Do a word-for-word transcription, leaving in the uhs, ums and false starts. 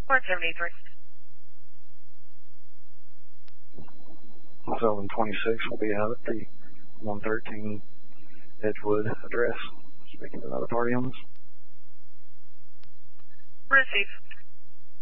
one seventy-three. seven twenty-six will be out at the one thirteen Edgewood address. Speaking to another party on this. Receive.